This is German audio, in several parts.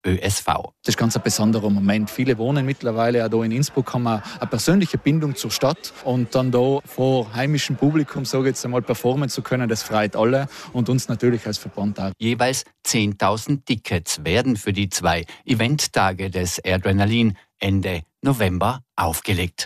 ÖSV. Das ist ganz ein besonderer Moment. Viele wohnen mittlerweile auch hier in Innsbruck, haben eine persönliche Bindung zur Stadt. Und dann da vor heimischem Publikum, sage ich jetzt einmal, performen zu können, das freut alle und uns natürlich als Verband auch. Jeweils 10.000 Tickets werden für die 2 Eventtage des Adrenalin Ende November aufgelegt.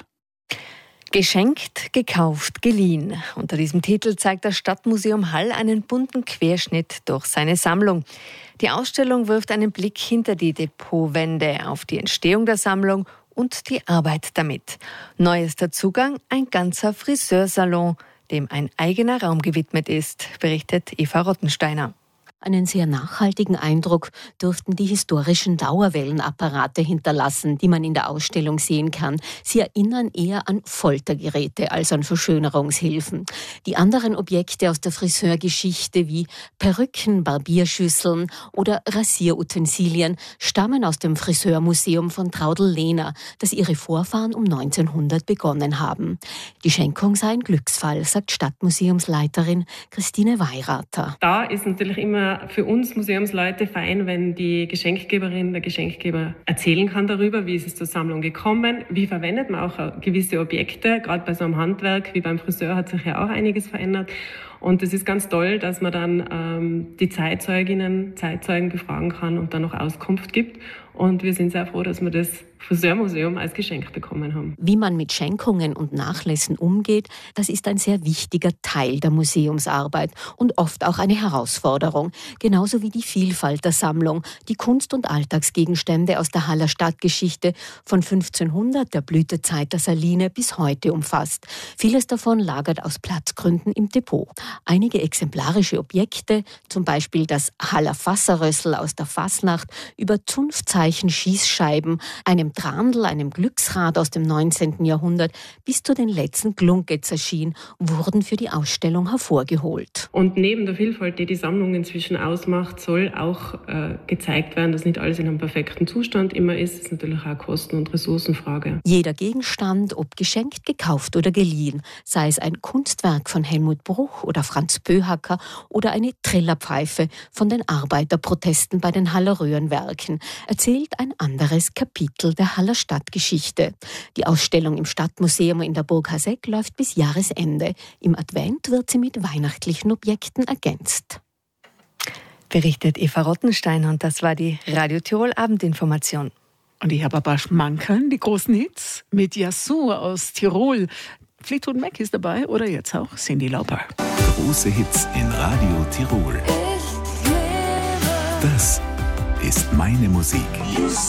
Geschenkt, gekauft, geliehen. Unter diesem Titel zeigt das Stadtmuseum Hall einen bunten Querschnitt durch seine Sammlung. Die Ausstellung wirft einen Blick hinter die Depotwände auf die Entstehung der Sammlung und die Arbeit damit. Neuester Zugang, ein ganzer Friseursalon, dem ein eigener Raum gewidmet ist, berichtet Eva Rottensteiner. Einen sehr nachhaltigen Eindruck dürften die historischen Dauerwellenapparate hinterlassen, die man in der Ausstellung sehen kann. Sie erinnern eher an Foltergeräte als an Verschönerungshilfen. Die anderen Objekte aus der Friseurgeschichte wie Perücken, Barbierschüsseln oder Rasierutensilien stammen aus dem Friseurmuseum von Traudl-Lehner, das ihre Vorfahren um 1900 begonnen haben. Die Schenkung sei ein Glücksfall, sagt Stadtmuseumsleiterin Christine Weirater. Da ist natürlich immer für uns Museumsleute fein, wenn die Geschenkgeberin, der Geschenkgeber erzählen kann darüber, wie ist es zur Sammlung gekommen, wie verwendet man auch gewisse Objekte. Gerade bei so einem Handwerk wie beim Friseur hat sich ja auch einiges verändert. Und es ist ganz toll, dass man dann die Zeitzeugen befragen kann und dann noch Auskunft gibt. Und wir sind sehr froh, dass wir das Friseurmuseum als Geschenk bekommen haben. Wie man mit Schenkungen und Nachlässen umgeht, das ist ein sehr wichtiger Teil der Museumsarbeit und oft auch eine Herausforderung. Genauso wie die Vielfalt der Sammlung, die Kunst- und Alltagsgegenstände aus der Haller Stadtgeschichte von 1500, der Blütezeit der Saline, bis heute umfasst. Vieles davon lagert aus Platzgründen im Depot. Einige exemplarische Objekte, zum Beispiel das Haller Fasserrössel aus der Fasnacht, über Zunftzeichen, Schießscheiben, einem Trandl, einem Glücksrad aus dem 19. Jahrhundert bis zu den letzten Glunke-Zerschien, wurden für die Ausstellung hervorgeholt. Und neben der Vielfalt, die die Sammlung inzwischen ausmacht, soll auch gezeigt werden, dass nicht alles in einem perfekten Zustand immer ist. Das ist natürlich auch Kosten- und Ressourcenfrage. Jeder Gegenstand, ob geschenkt, gekauft oder geliehen, sei es ein Kunstwerk von Helmut Bruch oder Franz Böhacker oder eine Trillerpfeife von den Arbeiterprotesten bei den Haller Röhrenwerken, erzählt ein anderes Kapitel der Haller Stadtgeschichte. Die Ausstellung im Stadtmuseum in der Burg Haseck läuft bis Jahresende. Im Advent wird sie mit weihnachtlichen Objekten ergänzt. Berichtet Eva Rottensteiner und das war die Radio Tirol Abendinformation. Und ich habe ein paar Schmankerl, die großen Hits mit Yasu aus Tirol. Fleetwood Mac ist dabei oder jetzt auch Cyndi Lauper. Große Hits in Radio Tirol. Das ist meine Musik.